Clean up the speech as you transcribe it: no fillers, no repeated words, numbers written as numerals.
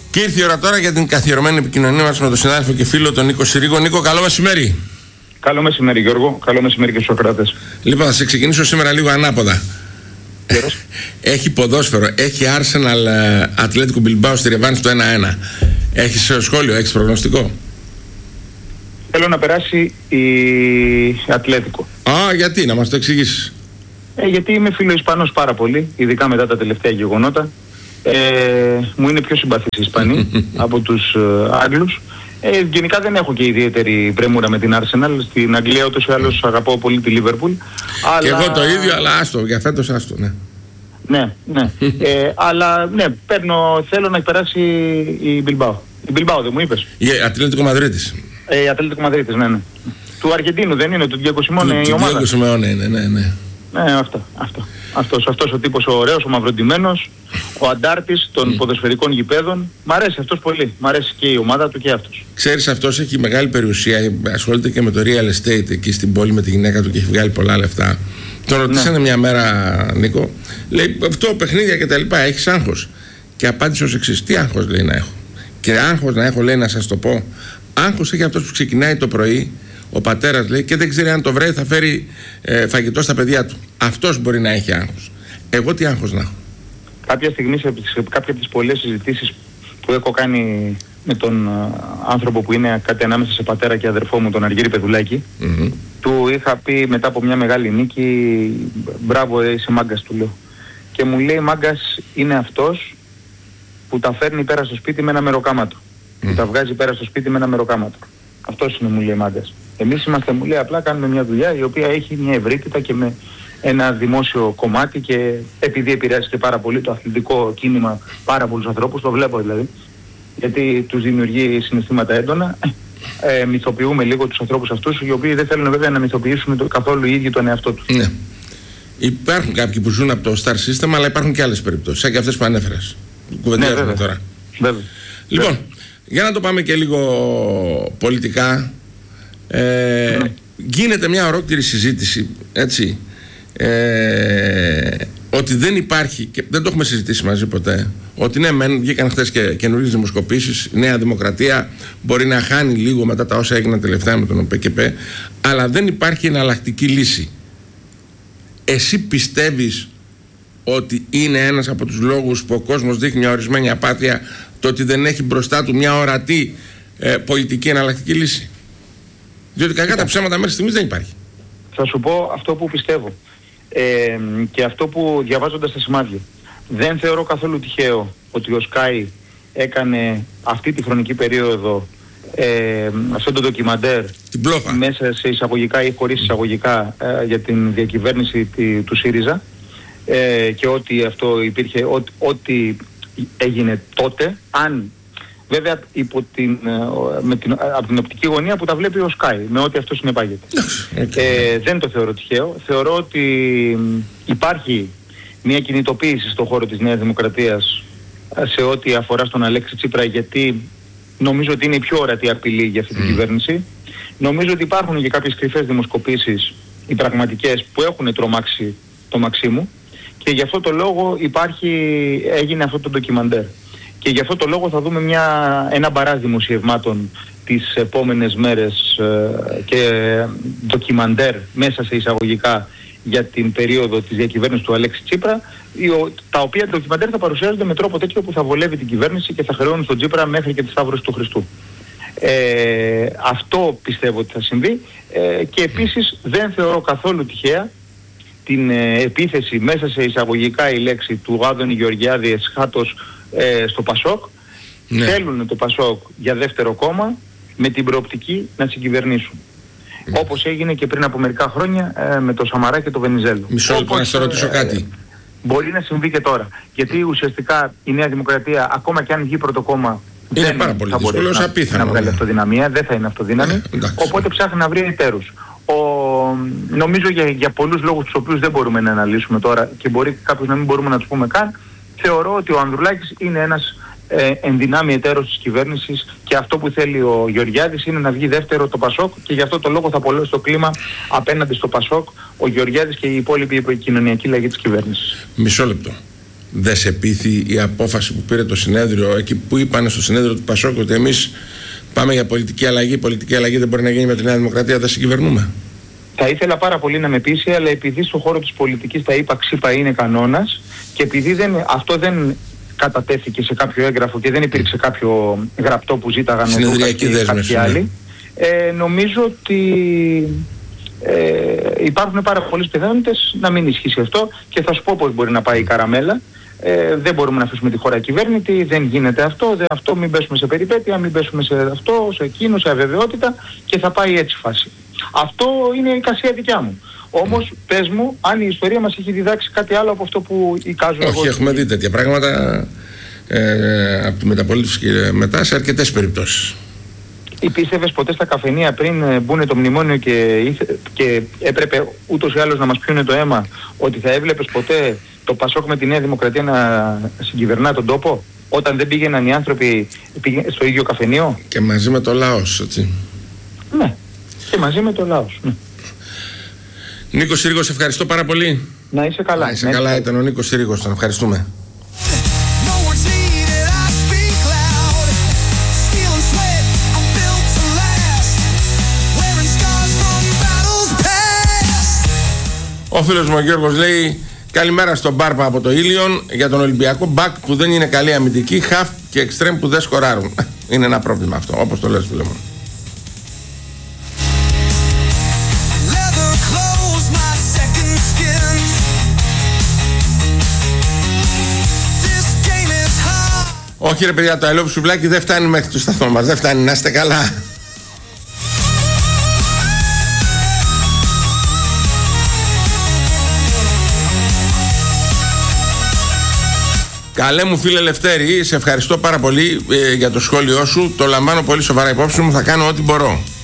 Και ήρθε η ώρα τώρα για την καθιερωμένη επικοινωνία μας με τον συνάδελφο και φίλο τον Νίκο Συρίγο. Νίκο, καλό μεσημέρι. Καλό μεσημέρι, Γιώργο. Καλό μεσημέρι και στους ακροατές. Λοιπόν, θα σε ξεκινήσω σήμερα λίγο ανάποδα. Έχει ποδόσφαιρο, έχει Arsenal Ατλέτικο Μπιλμπάο στη ρεβάνση το 1-1. Έχεις σχόλιο, έχεις προγνωστικό? Θέλω να περάσει η Ατλέτικο. Γιατί, να μας το εξηγήσεις? Γιατί είμαι φίλο Ισπανός πάρα πολύ, ειδικά μετά τα τελευταία γεγονότα. Μου είναι πιο συμπαθείς οι Ισπανοί από τους Άγγλους. Γενικά δεν έχω και ιδιαίτερη πρέμουρα με την Arsenal. Στην Αγγλία ούτως ή άλλως αγαπάω πολύ τη Liverpool. Και εγώ το ίδιο, αλλά άστο, για φέτος άστο, ναι. Ναι. Αλλά ναι, θέλω να περάσει η Bilbao. Η Bilbao δεν μου είπες? Η Ατλέτικο Μαδρίτης. Η Ατλέτικο Μαδρίτης, ναι. Του Αργεντίνου δεν είναι, του Διέγκο Σιμώνε η ομάδα? Του Διέγκο Σιμώνε είναι, ναι. Αυτός ο τύπος ο ωραίος, ο μαυροντημένος, ο αντάρτης των ποδοσφαιρικών γηπέδων. Μ' αρέσει αυτός πολύ. Μ' αρέσει και η ομάδα του και αυτός. Ξέρεις, αυτός έχει μεγάλη περιουσία. Ασχολείται και με το real estate εκεί στην πόλη με τη γυναίκα του και έχει βγάλει πολλά λεφτά. Τον ρωτήσανε μια μέρα, Νίκο, λέει αυτό παιχνίδια και τα λοιπά, έχεις άγχος? Και απάντησε ως εξής: τι άγχος, λέει, να έχω? Και άγχος να έχω, λέει, να σας το πω. Άγχος έχει αυτός που ξεκινάει το πρωί, ο πατέρας, λέει, και δεν ξέρει αν το βράδυ θα φέρει φαγητό στα παιδιά του. Αυτός μπορεί να έχει άγχος. Εγώ τι άγχος να έχω? Κάποια στιγμή σε κάποια από τις πολλές συζητήσεις που έχω κάνει με τον άνθρωπο που είναι κάτι ανάμεσα σε πατέρα και αδερφό μου, τον Αργύρη Πεδουλάκη, του είχα πει μετά από μια μεγάλη νίκη, μπράβο, είσαι μάγκας, του λέω. Και μου λέει, μάγκας είναι αυτός που τα φέρνει πέρα στο σπίτι με ένα μεροκάματο. Που τα βγάζει πέρα στο σπίτι με ένα μεροκάματο. Αυτός είναι, μου λέει, μάγκας. Εμείς είμαστε, μου λέει, απλά κάνουμε μια δουλειά η οποία έχει μια ευρύτητα και με ένα δημόσιο κομμάτι, και επειδή επηρεάζει και πάρα πολύ το αθλητικό κίνημα πάρα πολλούς ανθρώπους, το βλέπω δηλαδή, γιατί τους δημιουργεί συναισθήματα έντονα, μυθοποιούμε λίγο τους ανθρώπους αυτούς, οι οποίοι δεν θέλουν βέβαια να μυθοποιήσουν καθόλου οι ίδιοι τον εαυτό τους. Ναι. Υπάρχουν κάποιοι που ζουν από το Star System, αλλά υπάρχουν και άλλες περιπτώσεις, σαν και αυτές που ανέφερες. Κουβεντιάζουμε τώρα. Βέβαια. Λοιπόν, για να το πάμε και λίγο πολιτικά. Γίνεται μια ολόκληρη συζήτηση, έτσι, ότι δεν υπάρχει, και δεν το έχουμε συζητήσει μαζί ποτέ, ότι ναι, βγήκαν χθες και καινούργιες δημοσκοπήσεις, η Νέα Δημοκρατία μπορεί να χάνει λίγο μετά τα όσα έγιναν τελευταία με τον ΟΠΕΚΕΠΕ, αλλά δεν υπάρχει εναλλακτική λύση. Εσύ πιστεύεις ότι είναι ένας από τους λόγους που ο κόσμος δείχνει μια ορισμένη απάθεια, το ότι δεν έχει μπροστά του μια ορατή πολιτική εναλλακτική λύση? Διότι κακά τα ψέματα μέχρι στιγμής δεν υπάρχει. Θα σου πω αυτό που πιστεύω και αυτό που διαβάζοντας τα σημάδια. Δεν θεωρώ καθόλου τυχαίο ότι ο Sky έκανε αυτή τη χρονική περίοδο αυτό το ντοκιμαντέρ μέσα σε εισαγωγικά ή χωρίς εισαγωγικά για την διακυβέρνηση του ΣΥΡΙΖΑ, και ότι αυτό υπήρχε, ότι έγινε τότε, αν βέβαια από την οπτική γωνία που τα βλέπει ο Sky, με ό,τι αυτό συνεπάγεται. Δεν το θεωρώ τυχαίο. Θεωρώ ότι υπάρχει μια κινητοποίηση στον χώρο της Νέας Δημοκρατίας σε ό,τι αφορά στον Αλέξη Τσίπρα, γιατί νομίζω ότι είναι η πιο ορατή απειλή για αυτή την κυβέρνηση. Νομίζω ότι υπάρχουν και κάποιες κρυφές δημοσκοπήσεις, οι πραγματικές, που έχουν τρομάξει το Μαξίμου, και γι' αυτό το λόγο έγινε αυτό το ντοκιμαντέρ. Και γι' αυτό το λόγο θα δούμε ένα μπαράζ δημοσιευμάτων τις επόμενες μέρες και ντοκιμαντέρ μέσα σε εισαγωγικά για την περίοδο της διακυβέρνησης του Αλέξη Τσίπρα, τα οποία ντοκιμαντέρ θα παρουσιάζονται με τρόπο τέτοιο που θα βολεύει την κυβέρνηση και θα χρεώνουν στον Τσίπρα μέχρι και τη Σταύρωση του Χριστού. Αυτό πιστεύω ότι θα συμβεί, και επίσης δεν θεωρώ καθόλου τυχαία την επίθεση, μέσα σε εισαγωγικά η λέξη, του Άδωνη Γεωργιάδη εσχάτως στο Πασόκ. Ναι. Θέλουν το Πασόκ για δεύτερο κόμμα με την προοπτική να συγκυβερνήσουν. Όπως έγινε και πριν από μερικά χρόνια με το Σαμαρά και το Βενιζέλο. Μισό λεπτό να σε ρωτήσω κάτι. Μπορεί να συμβεί και τώρα. Γιατί ουσιαστικά η Νέα Δημοκρατία, ακόμα και αν βγει πρώτο κόμμα, δεν θα μπορέσει να βγάλει αυτοδυναμία, δεν θα είναι αυτοδύναμη. Οπότε ψάχνει να βρει εταίρους. Νομίζω για πολλούς λόγους τους οποίους δεν μπορούμε να αναλύσουμε τώρα και μπορεί κάποιους να μην μπορούμε να τους πούμε καν, θεωρώ ότι ο Ανδρουλάκης είναι ένας ενδυνάμει εταίρος της κυβέρνησης, και αυτό που θέλει ο Γεωργιάδης είναι να βγει δεύτερο το Πασόκ, και γι' αυτό το λόγο θα πολλώσει το κλίμα απέναντι στο Πασόκ ο Γεωργιάδης και η υπόλοιπη κοινωνιακή λαγή της κυβέρνησης. Μισό λεπτό. δεν σε πείθει η απόφαση που πήρε το συνέδριο, εκεί που είπαν στο συνέδριο του ΠΑΣΟΚ ότι εμείς πάμε για πολιτική αλλαγή, η πολιτική αλλαγή δεν μπορεί να γίνει με τη Νέα Δημοκρατία, δεν συγκυβερνούμε? Θα ήθελα πάρα πολύ να με πείσει, αλλά επειδή στον χώρο της πολιτικής τα είπα ξύπα είναι κανόνας και επειδή αυτό δεν κατατέθηκε σε κάποιο έγγραφο και δεν υπήρξε κάποιο γραπτό που ζήταγαν συνεδριακή κάποιοι άλλοι, νομίζω ότι υπάρχουν πάρα πολλές πιθανότητες να μην ισχύσει αυτό και θα σου πω πώς μπορεί να πάει η καραμέλα. Δεν μπορούμε να αφήσουμε τη χώρα κυβέρνητη, δεν γίνεται αυτό, μην πέσουμε σε περιπέτεια, μην πέσουμε σε αυτό, σε εκείνο, σε αβεβαιότητα και θα πάει έτσι φάση. Αυτό είναι η εικασία δικιά μου. Όμως πες μου αν η ιστορία μας έχει διδάξει κάτι άλλο από αυτό που εικάζω εγώ. Όχι, έχουμε δει τέτοια πράγματα από τη μεταπολίτευση και μετά σε αρκετές περιπτώσεις. Πίστευες ποτέ στα καφενεία πριν μπουν το μνημόνιο και έπρεπε ούτως ή άλλως να μας πιούνε το αίμα, ότι θα έβλεπες ποτέ το ΠΑΣΟΚ με τη Νέα Δημοκρατία να συγκυβερνά τον τόπο, όταν δεν πήγαιναν οι άνθρωποι στο ίδιο καφενείο? Και μαζί με το λαός, έτσι. Ναι, και μαζί με το λαός. Ναι. Νίκο Σύριγος, σε ευχαριστώ πάρα πολύ. Να είσαι καλά. Να είσαι καλά, ήταν ο Νίκος Σύριγος, τον ευχαριστούμε. Ο φίλος μου ο Γιώργος λέει: καλημέρα στον Μπάρπα από το Ήλιον για τον Ολυμπιακό. Μπακ που δεν είναι καλή αμυντική, χαφ και εξτρέμ που δεν σκοράρουν. Είναι ένα πρόβλημα αυτό, όπως το λες, φίλε μου. Όχι ρε παιδιά, το I love σουβλάκι δεν φτάνει μέχρι το σταθμό μας. Δεν φτάνει, να είστε καλά. Καλέ μου φίλε Λευτέρη, σε ευχαριστώ πάρα πολύ για το σχόλιο σου. Το λαμβάνω πολύ σοβαρά υπόψη μου, θα κάνω ό,τι μπορώ.